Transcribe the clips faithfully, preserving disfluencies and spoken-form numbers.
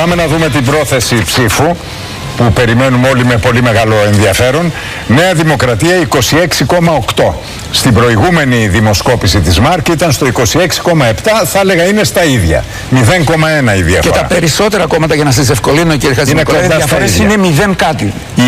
Πάμε να δούμε την πρόθεση ψήφου που περιμένουμε όλοι με πολύ μεγάλο ενδιαφέρον. Νέα Δημοκρατία είκοσι έξι κόμμα οκτώ. Στην προηγούμενη δημοσκόπηση της ΜΑΡΚ ήταν στο είκοσι έξι κόμμα επτά, θα έλεγα είναι στα ίδια. μηδέν κόμμα ένα η διαφορά. Και τα περισσότερα κόμματα, για να σας ευκολύνω κύριε Χατζηνικολάου, οι διαφορές είναι μηδέν κάτι. Η,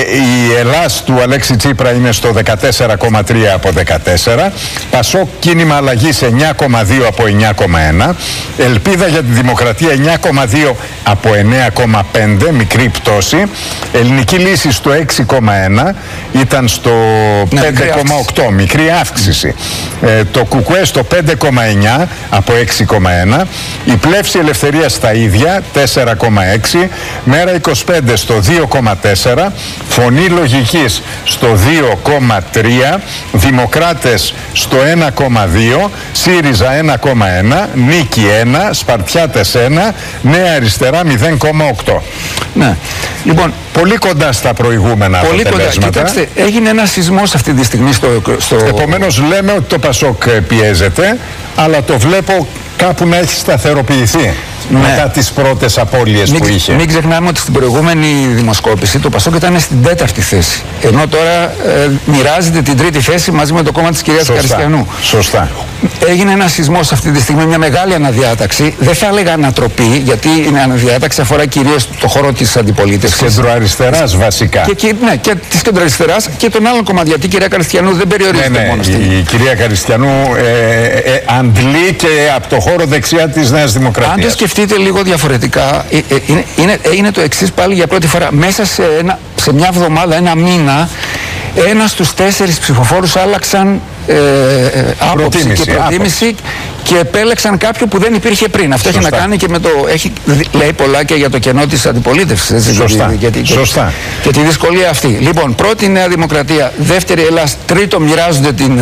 η Ελλάς του Αλέξη Τσίπρα είναι στο δεκατέσσερα κόμμα τρία από δεκατέσσερα. Πασόκ Κίνημα Αλλαγής εννιά κόμμα δύο από εννιά κόμμα ένα. Ελπίδα για τη Δημοκρατία εννιά κόμμα δύο από εννιά κόμμα πέντε, μικρή πτώση. Ελληνική Λύση στο έξι κόμμα ένα, ήταν στο ναι, πέντε κόμμα οκτώ, μικρή αύξηση. Ε, το Κουκουέ στο πέντε κόμμα εννιά από έξι κόμμα ένα. Η Πλεύση Ελευθερία στα ίδια, τέσσερα κόμμα έξι. Μέρα είκοσι πέντε στο δύο κόμμα τέσσερα. Φωνή Λογικής στο δύο κόμμα τρία. Δημοκράτες στο ένα κόμμα δύο. ΣΥΡΙΖΑ ένα κόμμα ένα. Νίκη ένα. Σπαρτιάτες ένα. Νέα Αριστερά μηδέν κόμμα οκτώ. Ναι. Λοιπόν, πολύ κοντά στα προηγούμενα πολύ αποτελέσματα. Κοντά. Κοιτάξτε, έγινε ένα σεισμός αυτή τη στιγμή στο... στο... Επομένως λέμε ότι το Πασόκ πιέζεται, αλλά το βλέπω κάπου να έχει σταθεροποιηθεί. Ναι. Μετά τις πρώτες απώλειες μην, που είχε. Μην ξεχνάμε ότι στην προηγούμενη δημοσκόπηση το Πασόκ ήταν στην τέταρτη θέση. Ενώ τώρα ε, μοιράζεται την τρίτη θέση μαζί με το κόμμα της κυρίας Καριστιανού. Σωστά. Έγινε ένα σεισμός αυτή τη στιγμή, μια μεγάλη αναδιάταξη. Δεν θα έλεγα ανατροπή, γιατί η αναδιάταξη αφορά κυρίως το χώρο της αντιπολίτευσης. Της κεντροαριστεράς βασικά. Και, και, ναι, και της κεντροαριστεράς και των άλλων κομμάτων. Γιατί η κυρία Καριστιανού δεν περιορίζεται ναι, ναι, μόνο στην. Η κυρία Καριστιανού ε, ε, ε, αντλεί και από το χώρο δεξιά της Νέας Δημοκρατίας. Αν το σκεφτείτε λίγο διαφορετικά, ε, ε, είναι, είναι, είναι το εξής πάλι για πρώτη φορά. Μέσα σε, ένα, σε μια εβδομάδα, ένα μήνα, ένα στους τέσσερις ψηφοφόρους άλλαξαν ε, ε, άποψη και προτίμηση και επέλεξαν κάποιο που δεν υπήρχε πριν. Αυτό Σωστά. έχει να κάνει και με το. Έχει, λέει πολλά και για το κενό της αντιπολίτευσης. Σωστά. Για, για, Σωστά. Και τη δυσκολία αυτή. Λοιπόν, πρώτη Νέα Δημοκρατία, δεύτερη Ελλάς, τρίτο μοιράζονται την,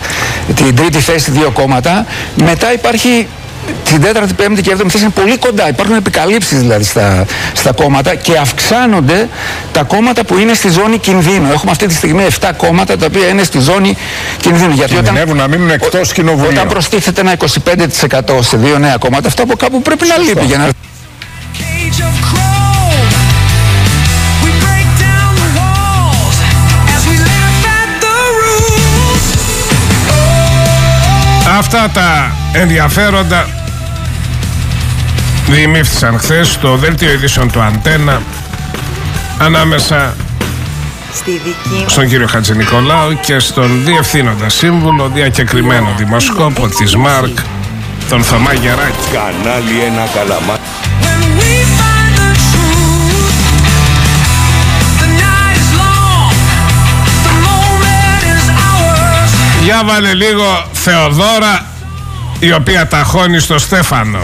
την τρίτη θέση δύο κόμματα. Μετά υπάρχει. Την τέταρτη, πέμπτη και έβδομη θέση είναι πολύ κοντά. Υπάρχουν επικαλύψεις δηλαδή στα, στα κόμματα και αυξάνονται τα κόμματα που είναι στη ζώνη κινδύνου. Έχουμε αυτή τη στιγμή επτά κόμματα τα οποία είναι στη ζώνη κινδύνου. Γιατί κινδυνεύουν να μείνουν εκτός κοινοβουλίου. Όταν προστίθεται ένα είκοσι πέντε τοις εκατό σε δύο νέα κόμματα, αυτό από κάπου πρέπει να λείπει για να. Αυτά τα ενδιαφέροντα διημήφθησαν χθες στο δέλτιο ειδήσεων του Αντένα ανάμεσα στον κύριο Χατζηνικολάου και στον διευθύνοντα σύμβουλο διακεκριμένο δημοσκόπο της ΜΑΡΚ, τον Θωμά Γεράκη. Κανάλι ένα καλαμά. Για βάλε λίγο Θεοδώρα, η οποία ταχώνει στο Στέφανο.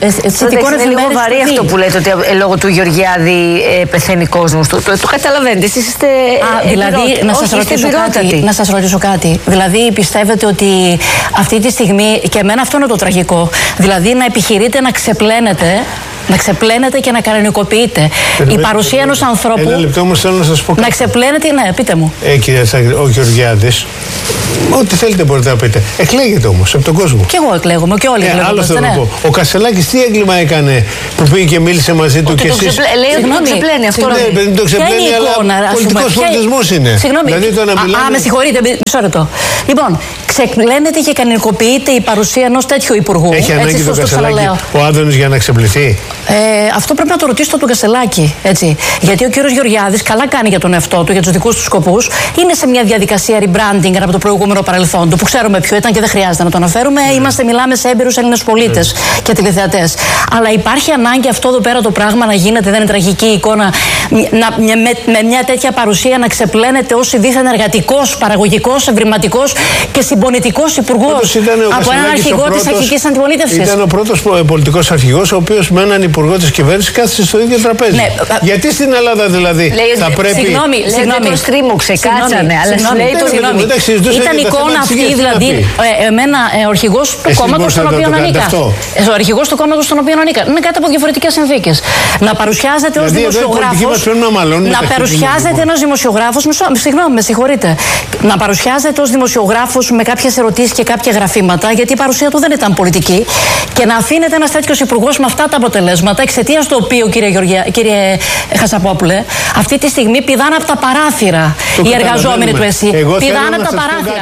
Είναι λίγο βαρύ αυτό που λέτε, ότι ε, λόγω του Γεωργιάδη ε, πεθαίνει κόσμος. Το, το, το καταλαβαίνετε, εσείς είστε. Α, δηλαδή, να σας, ρωτήσω κάτι, να σας ρωτήσω κάτι. Δηλαδή, πιστεύετε ότι αυτή τη στιγμή, και εμένα αυτό είναι το τραγικό, δηλαδή να επιχειρείτε να ξεπλένετε. Να ξεπλένετε και να κανονικοποιείτε. Η παρουσία ενός ανθρώπου. Ένα λεπτό όμως θέλω να σας πω. Να ξεπλένετε, ναι, πείτε μου. Ε, κύριε Σάγκρη, ο Γεωργιάδης, ό,τι θέλετε μπορείτε να πείτε. Εκλέγεται όμως από τον κόσμο. Και εγώ εκλέγομαι και όλοι εκλέγονται. Ε, άλλο θέλω να πω. Ο Κασελάκης τι έγκλημα έκανε που πήγε και μίλησε μαζί του και εσείς. Λέει ότι το ξεπλένει αυτό. Ναι, δεν το ξεπλένει, αλλά πολιτικός πολιτισμός είναι. Συγγνώμη. Α, με συγχωρείτε, μισό λεπτό. Λοιπόν, ξεπλένεται και κανονικοποιείται η παρουσία ενός τέτοιου υπουργού. Έχει ανάγκη το Κασελάκη ο Άδωνης για να ξεπληθεί. Ε, αυτό πρέπει να το ρωτήσετε του Κασελάκη. Έτσι. Γιατί ο κύριος Γεωργιάδης καλά κάνει για τον εαυτό του, για τους δικούς του σκοπούς. Είναι σε μια διαδικασία rebranding από το προηγούμενο παρελθόν του, που ξέρουμε ποιο ήταν και δεν χρειάζεται να το αναφέρουμε. Mm. Είμαστε, μιλάμε σε έμπειρους Έλληνες πολίτες mm. και τηλεθεατές. Αλλά υπάρχει ανάγκη αυτό εδώ πέρα το πράγμα να γίνεται, δεν είναι τραγική εικόνα, να, με, με μια τέτοια παρουσία να ξεπλένεται ως δίθεν εργατικός, παραγωγικός, ευρηματικός και συμπονητικός υπουργός από έναν αρχηγό της αρχικής αντιπολίτευσης. Ήταν ο πρώτος πολιτικός αρχηγός, ο οποίος με έναν υπουργό της κυβέρνησης κάθισε στο ίδιο τραπέζι. Ναι, γιατί στην Ελλάδα δηλαδή λέει, θα πρέπει. Συγγνώμη, συγγνώμη. Το στρίμωξε, κάτσανε. Αλλά λέει το συγγνώμη. Ήταν εικόνα αυτή δηλαδή. Εμένα ο αρχηγός του κόμματος στον οποίο ανήκα. Ο αρχηγός του κόμματος στον οποίο ανήκα. Είναι κάτω από διαφορετικές συνθήκες. Να παρουσιάζεται ως δημοσιογράφος. Να παρουσιάζεται ένας δημοσιογράφος. Συγγνώμη, με συγχωρείτε. Να παρουσιάζεται ως δημοσιογράφος με κάποιες ερωτήσεις και κάποια γραφήματα, γιατί η παρουσία του δεν ήταν πολιτική. Και να αφήνεται ένας τέτοιος υπουργός με αυτά τα αποτελέσματα. αποτελέσματα, εξαιτίας του οποίου, κύριε, Γεωργία, κύριε Χασαπόπουλε, αυτή τη στιγμή πηδάνε από τα παράθυρα το οι εργαζόμενοι του ΕΣΥ. Πηδάνε από τα παράθυρα.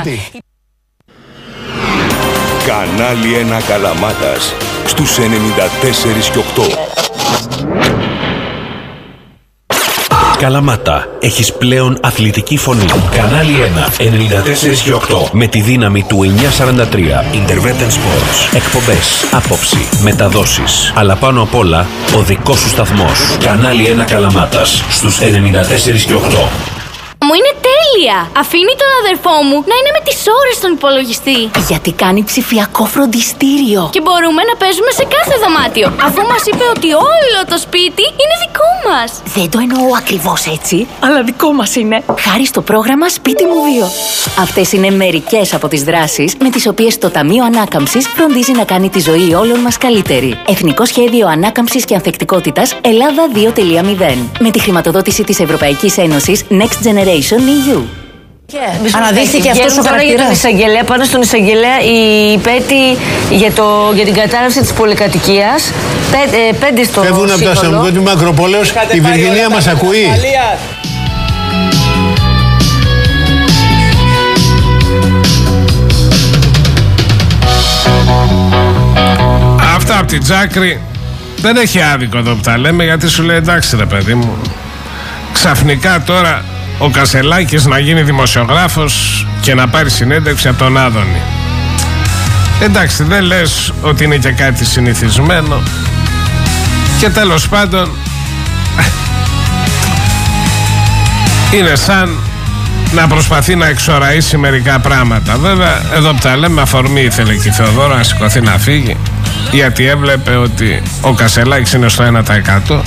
Κανάλι ένα Καλαμάτας στους ενενήντα τέσσερα και οκτώ. Καλαμάτα, έχεις πλέον αθλητική φωνή. Κανάλι ένα, ενενήντα τέσσερα και οκτώ. Με τη δύναμη του εννιακόσια σαράντα τρία. Intervention Sports. Εκπομπές, άποψη, μεταδόσεις. Αλλά πάνω απ' όλα, ο δικός σου σταθμός. Κανάλι ένα Καλαμάτας στους ενενήντα τέσσερα και οκτώ. Μου είναι τέλεια! Αφήνει τον αδερφό μου να είναι με τις ώρες στον υπολογιστή. Γιατί κάνει ψηφιακό φροντιστήριο. Και μπορούμε να παίζουμε σε κάθε δωμάτιο. Αφού μας είπε ότι όλο το σπίτι είναι δικό μας. Δεν το εννοώ ακριβώς έτσι, αλλά δικό μας είναι. Χάρη στο πρόγραμμα Σπίτι μου δύο. Αυτές είναι μερικές από τις δράσεις με τις οποίες το Ταμείο Ανάκαμψης φροντίζει να κάνει τη ζωή όλων μας καλύτερη. Εθνικό Σχέδιο Ανάκαμψης και Ανθεκτικότητας Ελλάδα δύο κόμμα μηδέν. Με τη χρηματοδότηση της Ευρωπαϊκής Ένωσης Next Generation ι γιου. Yeah, αναδείχθηκε αυτός ο χαρακτήρας. Πάνω στον εισαγγελέα η υπέτη για, το, για την κατάρρευση της πολυκατοικίας. Πέ, ε, πέντε στο φεύγουν από το αστυνομικό τμήμα Ακροπόλεως. Η Βυργινία μας ακούει. Αυτά από την Τζάκρη. Δεν έχει άδικο εδώ που τα λέμε, γιατί σου λέει εντάξει ρε παιδί μου, ξαφνικά τώρα ο Κασελάκης να γίνει δημοσιογράφος και να πάρει συνέντευξη από τον Άδωνη. Εντάξει, δεν λες ότι είναι και κάτι συνηθισμένο. Και τέλος πάντων είναι σαν να προσπαθεί να εξοραίσει μερικά πράγματα. Βέβαια εδώ που τα λέμε, αφορμή ήθελε και η Θεοδόρα να σηκωθεί να φύγει, γιατί έβλεπε ότι ο Κασελάκης είναι στο ένα τοις εκατό.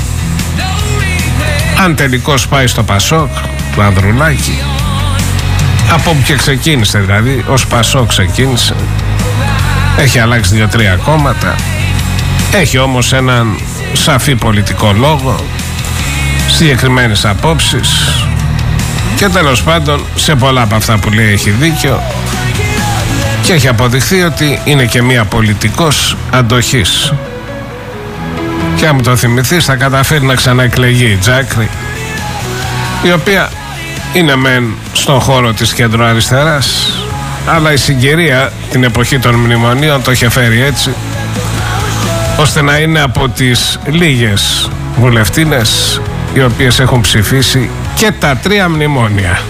Αν τελικώς πάει στο Πασόκ του Ανδρουλάκη, από όπου και ξεκίνησε, δηλαδή ως Πασόκ ξεκίνησε, έχει αλλάξει δύο-τρία κόμματα, έχει όμως έναν σαφή πολιτικό λόγο, συγκεκριμένες απόψεις και τέλος πάντων σε πολλά από αυτά που λέει έχει δίκιο και έχει αποδειχθεί ότι είναι και μία πολιτικός αντοχής. Και αν μου το θυμηθείς θα καταφέρει να ξαναεκλεγεί η Τζάκρη, η οποία είναι μεν στον χώρο της κεντροαριστεράς, αλλά η συγκυρία την εποχή των μνημονίων το είχε φέρει έτσι, ώστε να είναι από τις λίγες βουλευτίνες οι οποίες έχουν ψηφίσει και τα τρία μνημόνια.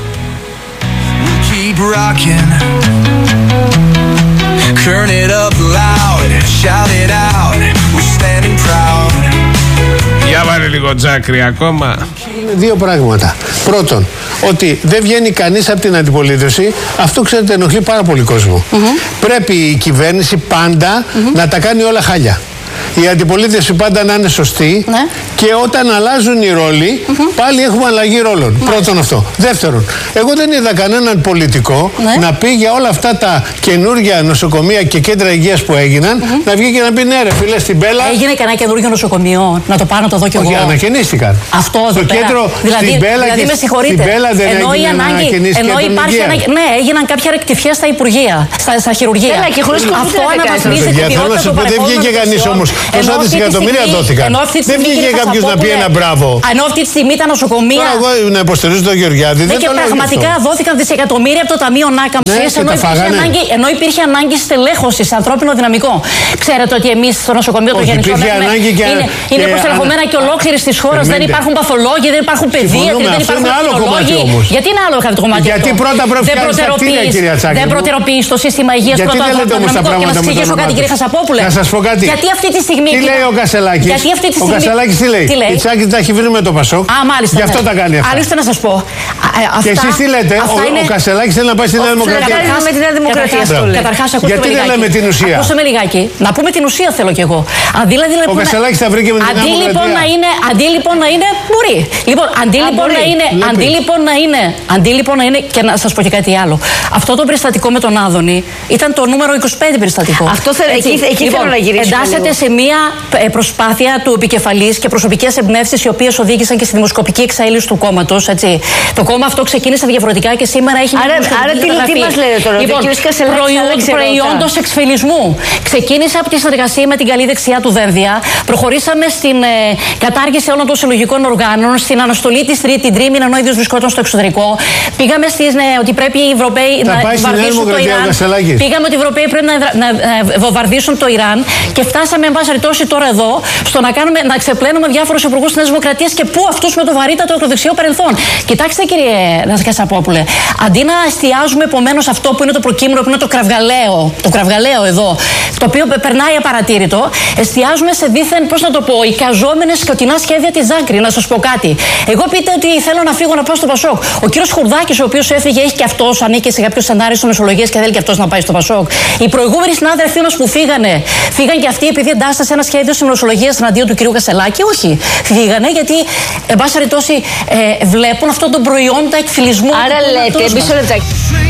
Για βάλε λίγο Τζάκρη ακόμα. Είναι δύο πράγματα. Πρώτον, ότι δεν βγαίνει κανείς από την αντιπολίτευση. Αυτό, ξέρετε, ενοχλεί πάρα πολύ κόσμο. Mm-hmm. Πρέπει η κυβέρνηση πάντα mm-hmm. να τα κάνει όλα χάλια. Η αντιπολίτευση πάντα να είναι σωστή, ναι. Και όταν αλλάζουν οι ρόλοι, mm-hmm. πάλι έχουμε αλλαγή ρόλων. Mm-hmm. Πρώτον αυτό. Δεύτερον, εγώ δεν είδα κανέναν πολιτικό ναι. να πει για όλα αυτά τα καινούργια νοσοκομεία και κέντρα υγείας που έγιναν, mm-hmm. να βγει και να πει ναι, ρε φίλε, στην Πέλα. Έγινε κανένα καινούργιο νοσοκομείο, να το πάω να το δω κι εγώ. Όχι, ανακαινίστηκαν. Αυτό στο κέντρο, δηλαδή, στην Πέλα δηλαδή, και με συγχωρείτε. Στην Πέλα δεν ενώ έγινε να ανακαινήσει ενώ υπάρχει ένα, ναι, έγιναν κάποια ρεκτιφιά στα υπουργεία, στα, στα χειρουργεία. Έλα, και χωρίς αυτό αναβαθμίζει την ποιότητα του δεν βγήκε κανείς όμως. Τόσα δισεκατομμύρια δόθηκαν. Δεν βγήκε κάποιος να πει ένα μπράβο. Ενώ αυτή τη στιγμή τα νοσοκομεία. Τώρα εγώ να υποστηρίζω τον Γεωργιάδη. Ναι, και πραγματικά δόθηκαν δισεκατομμύρια από το Ταμείο Ανάκαμψης, ναι, ενώ, ενώ υπήρχε ανάγκη στελέχωσης, ανθρώπινο δυναμικό. Ξέρετε ότι εμείς στο νοσοκομείο του Γεννησιών είναι, είναι προστελεχωμένα και ολόκληρη τη χώρα. Δεν υπάρχουν παθολόγοι, δεν υπάρχουν παιδίατροι, δεν υπάρχουν ακτινολόγοι. Γιατί είναι άλλο αυτό το κομμάτι? Γιατί πρώτα πρέπει να κάνεις τα κτίρια, κυρία Τσάκη. Δεν προτεραιοποιείς το σύστημα υγείας πρώτα απ' όλα. Και να σας εξηγήσω κάτι, κύριε Χασαπόπουλε. Να σας πω κάτι. Γιατί αυτή τη στιγμή. Τι λέει ο Κασελάκης? Ο Κασελάκης τι λέει? Η Τσάκη τα έχει βρει με το Πασόκ. Α, μάλιστα. Γι' αυτό ναι. τα κάνει αυτά. Άλλωστε να σας πω. Αυτά, και εσείς τι λέτε? Ο, είναι... ο Κασελάκης θέλει να πάει στη Νέα Δημοκρατία. Καταρχάς με τη Νέα Δημοκρατία. Καταρχάς, ακούστε γιατί με δεν λέμε την ουσία? Ακούστε με λιγάκι. Να πούμε την ουσία θέλω κι εγώ. Αντί, δηλαδή, ο Κασελάκης θα βρει και με την Νέα Δημοκρατία. Λοιπόν να είναι, αντί λοιπόν να είναι. Μπορεί. Λοιπόν, αντί λοιπόν να είναι. Αντί λοιπόν να είναι. Αντί λοιπόν να είναι. Και να σας πω και κάτι άλλο. Αυτό το περιστατικό με τον Άδωνη ήταν το νούμερο είκοσι πέντε περιστατικό. Αυτό θέλω, εκεί, εκεί λοιπόν, θέλω να γυρίσω. Εντάσσεται σε μία προσπάθεια του επικεφαλής και προσωπικού προσωπικές εμπνεύσεις οι οποίες οδήγησαν και στη δημοσκοπική εξαήλωση του κόμματος. Το κόμμα αυτό ξεκίνησε διαφορετικά και σήμερα έχει μια Άρα τι, τι μας λέτε τώρα, λοιπόν, προϊόντος εξφυλισμού. Ξεκίνησε από τη συνεργασία με την καλή δεξιά του Δένδια. Προχωρήσαμε στην ε, κατάργηση όλων των συλλογικών οργάνων, στην αναστολή της τρίτη τρίμηνη, ενώ ο ίδιος βρισκόταν στο εξωτερικό. Πήγαμε στις, ναι, ότι πρέπει οι Ευρωπαίοι θα να βομβαρδίσουν το Ιράν. Πήγαμε ότι οι Ευρωπαίοι πρέπει να, να, να βομβαρδίσουν το Ιράν και φτάσαμε, εν πάση περιπτώσει, τώρα εδώ στο να, κάνουμε, να ξεπλένουμε διάφορους υπουργούς της Νέας Δημοκρατίας και πού αυτούς με το βαρύτατο ακροδεξιό παρελθόν. Κοιτάξτε, κύριε Κασαπόπουλε, αντί να εστιάζουμε επομένως αυτό που είναι το προκείμενο, που είναι το κραυγαλαίο, το κραυγαλαίο εδώ, το οποίο περνάει απαρατήρητο, εστιάζουμε σε δίθεν, πώς να το πω, εικαζόμενες σκοτεινά σχέδια της Ζάκρη. Να σας πω κάτι. Εγώ πείτε ότι θέλω να φύγω να πάω στο Πασόκ. Ο κύριος Χουρδάκης, ο οποίος έφυγε, έχει και αυτός, ανήκει σε κάποιο σενάριο στο Μεσολογίες και θέλει και αυτός να πάει στο Πασόκ. Οι προηγούμενοι συνάδελφοί μας που φύγανε, φύγαν και αυτοί επειδή εντάσσαν σε ένα σχέδιο συμμεσολογίας εναντίον του κυρίου Κασελάκη. Όχι. Φύγανε γιατί, εν πάση περιπτώσει, ε, βλέπουν αυτό το προϊόν του εκφυλισμού. Άρα λέτε, μισό λεπτάκι.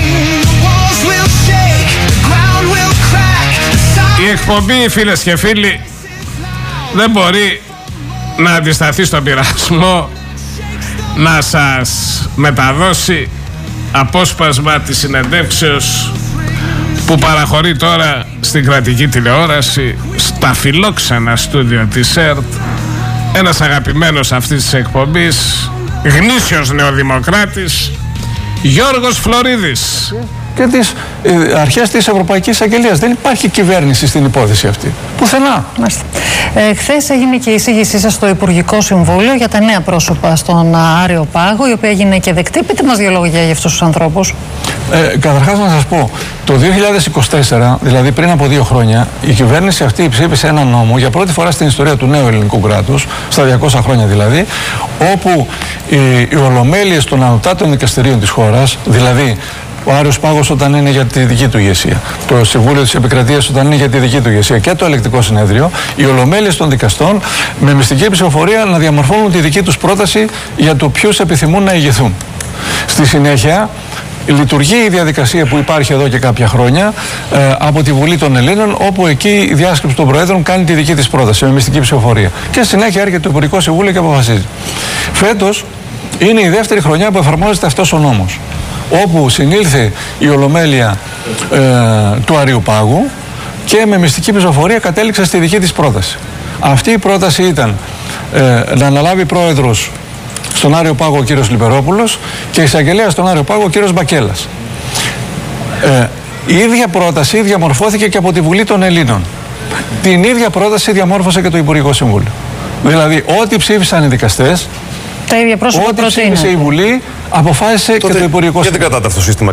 Η εκπομπή, φίλες και φίλοι, δεν μπορεί να αντισταθεί στον πειρασμό να σας μεταδώσει απόσπασμα της συνεντεύξεως που παραχωρεί τώρα στην κρατική τηλεόραση, στα φιλόξενα στούντιο της ΕΡΤ, ένας αγαπημένος αυτής της εκπομπής, γνήσιος νεοδημοκράτης, Γιώργος Φλωρίδης. Και τις ε, αρχές της Ευρωπαϊκής Αγγελίας. Δεν υπάρχει κυβέρνηση στην υπόθεση αυτή. Πουθενά. Ε, χθες έγινε και η εισήγησή σας στο Υπουργικό Συμβούλιο για τα νέα πρόσωπα στον Άριο Πάγο, η οποία έγινε και δεκτή. Πείτε μας δύο λόγια για αυτούς τους ανθρώπους. Ε, καταρχάς να σας πω, το δύο χιλιάδες είκοσι τέσσερα, δηλαδή πριν από δύο χρόνια, η κυβέρνηση αυτή ψήφισε ένα νόμο για πρώτη φορά στην ιστορία του νέου ελληνικού κράτους, στα διακόσια χρόνια δηλαδή, όπου οι, οι ολομέλειες των ανωτάτων δικαστηρίων της χώρας, δηλαδή ο Άριος Πάγος όταν είναι για τη δική του ηγεσία, το Συμβούλιο της Επικρατείας όταν είναι για τη δική του ηγεσία και το Ελεκτικό Συνέδριο, οι ολομέλειες των δικαστών με μυστική ψηφοφορία να διαμορφώνουν τη δική τους πρόταση για το ποιους επιθυμούν να ηγηθούν. Στη συνέχεια, λειτουργεί η διαδικασία που υπάρχει εδώ και κάποια χρόνια ε, από τη Βουλή των Ελλήνων, όπου εκεί η διάσκεψη των Προέδρων κάνει τη δική της πρόταση με μυστική ψηφοφορία. Και συνέχεια έρχεται το Υπουργικό Συμβούλιο και αποφασίζει. Φέτος είναι η δεύτερη χρονιά που εφαρμόζεται αυτός ο νόμος, όπου συνήλθε η Ολομέλεια ε, του Αρείου Πάγου και με μυστική ψηφοφορία κατέληξε στη δική της πρόταση. Αυτή η πρόταση ήταν ε, να αναλάβει πρόεδρος στον Άριο Πάγο ο κύριος Λιπερόπουλος και εισαγγελέας στον Άριο Πάγο ο κύριος Μπακέλας. Ε, η ίδια πρόταση διαμορφώθηκε και από τη Βουλή των Ελλήνων. Την ίδια πρόταση διαμόρφωσε και το Υπουργικό Συμβούλιο. Δηλαδή, ό,τι ψήφισαν οι δικαστές, τα ίδια πρόσωπα ό,τι ψήφισε η Βουλή, αποφάσισε τότε και το Υπουργικό Συμβούλιο. Γιατί κρατάτε αυτό το σύστημα?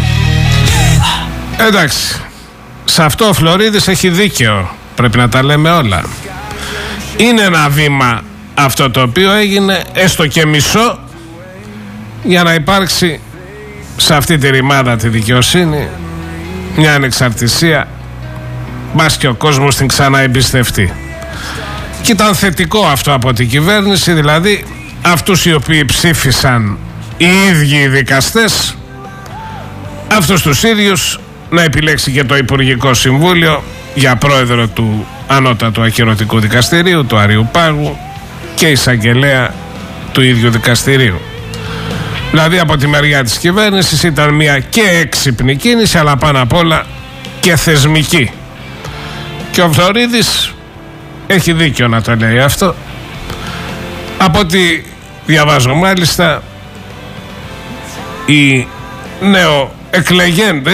Εντάξει, σε αυτό ο Φλωρίδης έχει δίκαιο. Πρέπει να τα λέμε όλα. Είναι ένα βήμα αυτό το οποίο έγινε, έστω και μισό, για να υπάρξει σε αυτή τη ρημάδα τη δικαιοσύνη, μια ανεξαρτησία, μπας και ο κόσμος την ξανά εμπιστευτεί. Και ήταν θετικό αυτό από την κυβέρνηση, δηλαδή αυτούς οι οποίοι ψήφισαν οι ίδιοι οι δικαστές, αυτούς τους ίδιους να επιλέξει και το Υπουργικό Συμβούλιο για πρόεδρο του Ανώτατου Ακυρωτικού Δικαστηρίου, του Αρείου Πάγου, και εισαγγελέα του ίδιου δικαστηρίου. Δηλαδή από τη μεριά της κυβέρνησης ήταν μια και έξυπνη κίνηση, αλλά πάνω απ' όλα και θεσμική. Και ο Φλωρίδης έχει δίκιο να το λέει αυτό. Από ό,τι διαβάζω μάλιστα, οι νεοεκλεγέντες